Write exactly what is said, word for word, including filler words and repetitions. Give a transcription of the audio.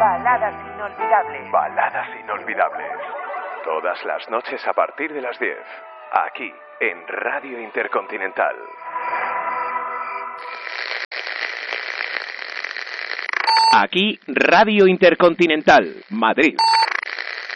Baladas inolvidables. Baladas inolvidables. Todas las noches a partir de las diez. Aquí, en Radio Intercontinental. Aquí, Radio Intercontinental, Madrid.